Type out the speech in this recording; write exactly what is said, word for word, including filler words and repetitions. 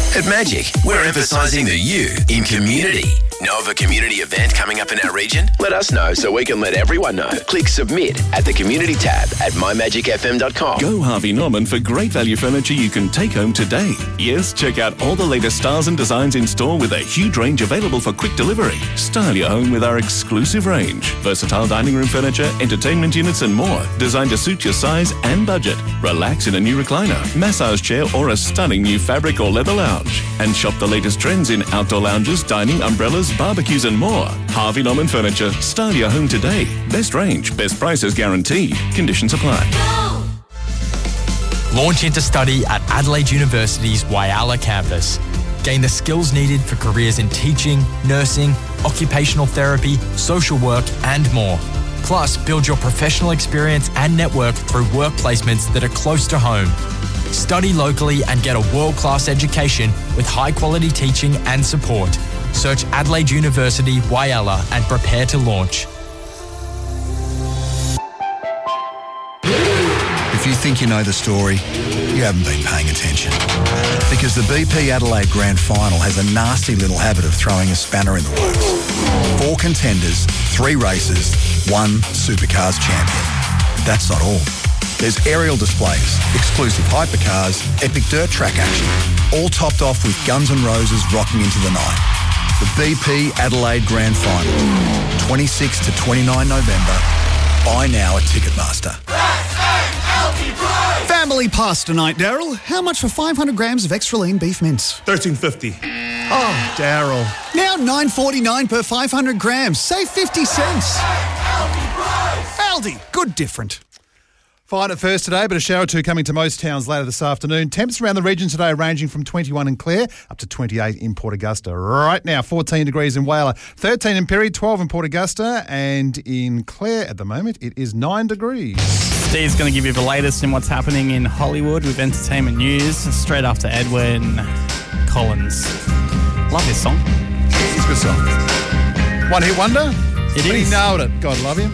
At Magic, we're emphasising the you in community. Know of a community event coming up in our region? Let us know so we can let everyone know. Click submit at the community tab at my magic f m dot com. Go Harvey Norman for great value furniture you can take home today. Yes, check out all the latest styles and designs in store with a huge range available for quick delivery. Style your home with our exclusive range. Versatile dining room furniture, entertainment units and more. Designed to suit your size and budget. Relax in a new recliner, massage chair or a stunning new fabric or leather lounge. And shop the latest trends in outdoor lounges, dining, umbrellas, barbecues and more. Harvey Norman Furniture. Style your home today. Best range, best prices guaranteed. Conditions apply. Launch into study at Adelaide University's Whyalla campus. Gain the skills needed for careers in teaching, nursing, occupational therapy, social work and more. Plus, build your professional experience and network through work placements that are close to home. Study locally and get a world-class education with high-quality teaching and support. Search Adelaide University Whyalla and prepare to launch. If you think you know the story, you haven't been paying attention. Because the B P Adelaide Grand Final has a nasty little habit of throwing a spanner in the works. Four contenders, three races, one Supercars champion. That's not all. There's aerial displays, exclusive hypercars, epic dirt track action, all topped off with Guns N' Roses rocking into the night. The B P Adelaide Grand Final, twenty-sixth to twenty-ninth November. Buy now at Ticketmaster. Family pasta night, Daryl. How much for five hundred grams of extra lean beef mince? thirteen fifty. Oh, Daryl. Now nine forty-nine per five hundred grams. Save fifty cents. Aldi. Good different. Fine at first today, but a shower or two coming to most towns later this afternoon. Temps around the region today ranging from twenty-one in Clare up to twenty-eight in Port Augusta. Right now, fourteen degrees in Whyalla, thirteen in Perry, twelve in Port Augusta, and in Clare at the moment it is nine degrees. Steve's going to give you the latest in what's happening in Hollywood with entertainment news straight after Edwin Collins. Love this song. It's a good song. One hit wonder. It but is. He nailed it. God love him.